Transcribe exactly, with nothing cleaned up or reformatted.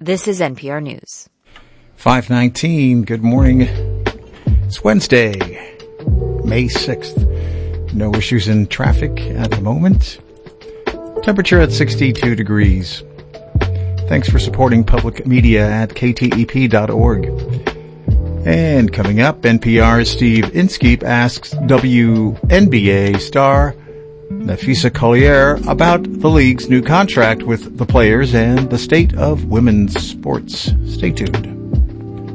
This is N P R News. five nineteen, good morning. It's Wednesday, May sixth. No issues in traffic at the moment. Temperature at sixty-two degrees. Thanks for supporting public media at K T E P dot org. And coming up, N P R's Steve Inskeep asks W N B A star Napheesa Collier about the league's new contract with the players and the state of women's sports. Stay tuned.